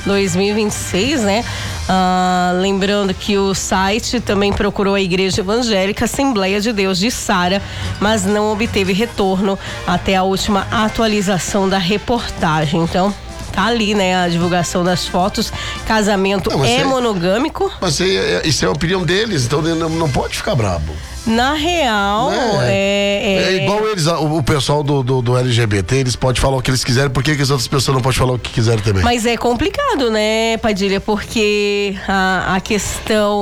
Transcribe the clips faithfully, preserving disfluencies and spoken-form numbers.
dois mil e vinte e seis, né? Ah, lembrando que o site também procurou a Igreja Evangélica Assembleia de Deus de Sara, mas não obteve retorno até a última atualização da reportagem. Então, tá ali, né, a divulgação das fotos. Casamento não, é, é monogâmico. Mas é, isso é a opinião deles, então não, não pode ficar brabo. Na real, é, é, é, é igual eles, o, o pessoal do, do, do L G B T, eles podem falar o que eles quiserem, por que que as outras pessoas não podem falar o que quiserem também? Mas é complicado, né, Padilha? Porque a, a questão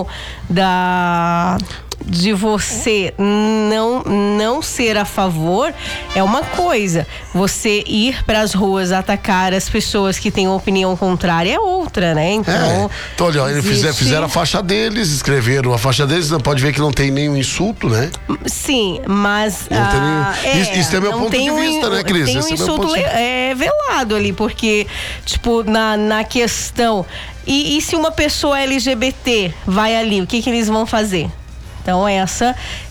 da... de você não não ser a favor é uma coisa, você ir para as ruas atacar as pessoas que têm opinião contrária é outra, né? Então, é. Então olha, eles existe... fizeram a faixa deles, escreveram a faixa deles, não pode ver que não tem nenhum insulto, né? Sim, mas não ah, tem nenhum... é, isso, isso é meu ponto de vista, um, né, Cris? Tem um Esse insulto é, é velado ali, porque tipo na, na questão e, e se uma pessoa L G B T vai ali, o que que eles vão fazer? Então essa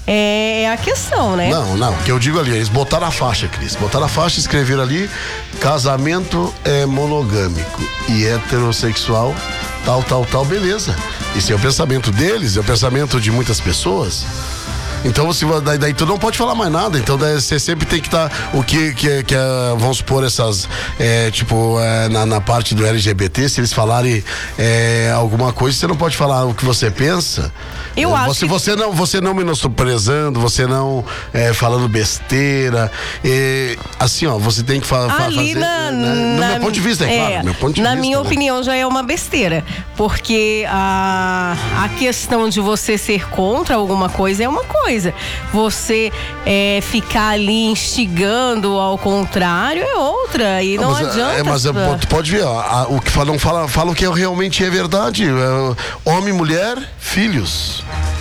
é a questão, né? Não, não, o que eu digo ali, eles botaram a faixa, Cris, botaram a faixa, escreveram ali, casamento é monogâmico e heterossexual, tal, tal, tal, beleza. Esse é o pensamento deles, é o pensamento de muitas pessoas. Então você daí, daí tu não pode falar mais nada. Então daí, você sempre tem que estar tá, o que que, que é, vamos supor essas é, tipo é, na, na parte do L G B T, se eles falarem é, alguma coisa, você não pode falar o que você pensa. Eu é, acho você, que... você não você não menosprezando, você não é, falando besteira, é, assim ó, você tem que fa- Ali fazer na, né? no na, meu ponto de vista, é, é claro, meu ponto de na vista, minha né? opinião já é uma besteira, porque a a questão de você ser contra alguma coisa é uma coisa. Você é, ficar ali instigando ao contrário é outra. E não, não mas, adianta. É, mas tu pode ver, ó, a, o que falam, fala, fala o que realmente é verdade. É, homem, mulher, filhos.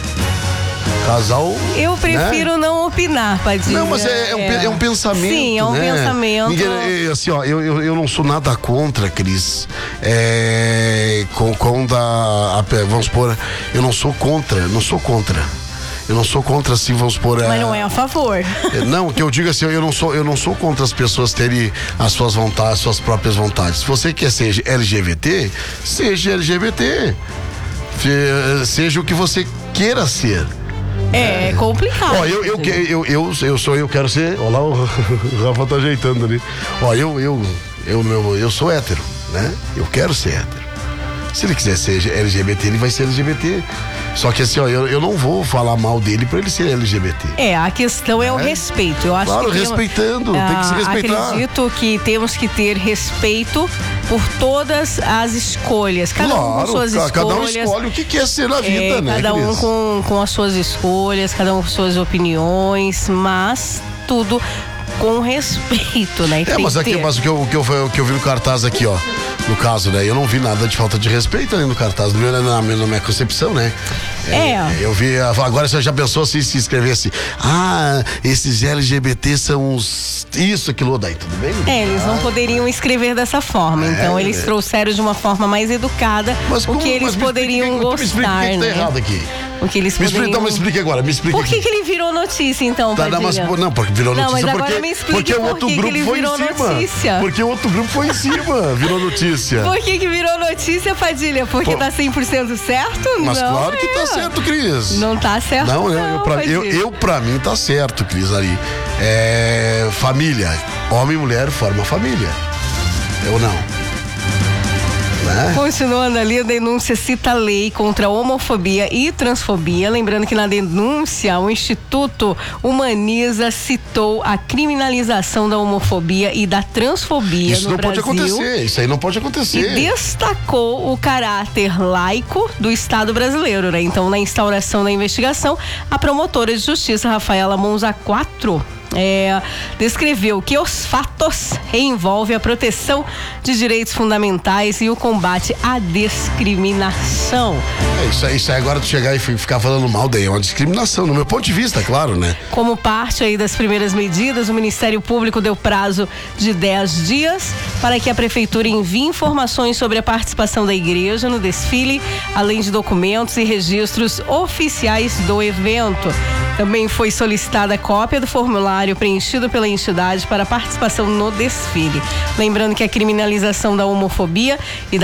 Casal. Eu prefiro né? não opinar, Padilha. Não, mas é, é, um, é um pensamento. Sim, é um né? pensamento. Ninguém, assim, ó, eu, eu, eu não sou nada contra, Cris. É, com, com da, a, vamos supor, eu não sou contra, não sou contra. Eu não sou contra, assim, vamos supor... Mas não é a favor. Não, que eu digo assim, eu não sou, eu não sou contra as pessoas terem as suas vontades, as suas próprias vontades. Se você quer ser L G B T, seja L G B T. Seja o que você queira ser. É, é complicado. Ó, eu, eu, eu, eu, eu sou, eu quero ser... Olha lá, o Rafa tá ajeitando ali. Ó, eu, eu, eu, eu, eu sou hétero, né? Eu quero ser hétero. Se ele quiser ser L G B T, ele vai ser L G B T. Só que assim, ó, eu, eu não vou falar mal dele pra ele ser L G B T. É, a questão é, é o respeito. Eu acho claro, que respeitando, tem, tem que se respeitar. Acredito que temos que ter respeito por todas as escolhas. Cada claro, um com suas escolhas. Cada um escolhe o que quer ser na vida, é, né? Cada um com, com as suas escolhas, cada um com suas opiniões, mas tudo com respeito, né? É, mas, aqui, mas o, que eu, o, que eu, o que eu vi no cartaz aqui, ó, no caso, né? Eu não vi nada de falta de respeito ali no cartaz, na minha, na minha concepção, né? É. é. Eu vi, agora você já pensou se se escrevesse, ah, esses L G B T são os isso, aquilo, daí tudo bem? É, eles ah. não poderiam escrever dessa forma, é, então eles é. trouxeram de uma forma mais educada mas como, o que eles poderiam me, gostar, me explica, né? O que, que tá errado aqui? O que eles me poderiam... explica, então, me explica agora, me explica Por que, que ele virou notícia, então, tá, não, mas, não, porque virou notícia não, mas agora porque, me explique porque o por outro que grupo que ele foi virou em cima. Notícia. Porque o outro grupo foi em cima, virou notícia. Por que que virou notícia, Padilha? Porque Pô, tá cem por cento certo? Mas não claro é. que tá certo, Cris. Não tá certo, não. Não, eu, pra, eu, eu, pra mim, tá certo, Cris, ali. É, família, homem e mulher forma família. Eu não. Né? Continuando ali, a denúncia cita a lei contra a homofobia e transfobia. Lembrando que na denúncia, o Instituto Humaniza citou a criminalização da homofobia e da transfobia isso no não Brasil. Pode acontecer, isso aí não pode acontecer. E destacou o caráter laico do Estado brasileiro, né? Então, na instauração da investigação, a promotora de justiça, Rafaela Monza quatro, É, descreveu que os fatos envolvem a proteção de direitos fundamentais e o combate à discriminação. É, isso aí, isso aí agora tu chegar e ficar falando mal daí é uma discriminação, no meu ponto de vista, claro, né? Como parte aí das primeiras medidas, o Ministério Público deu prazo de dez dias para que a Prefeitura envie informações sobre a participação da igreja no desfile, além de documentos e registros oficiais do evento. Também foi solicitada a cópia do formulário preenchido pela entidade para participação no desfile. Lembrando que a criminalização da homofobia e da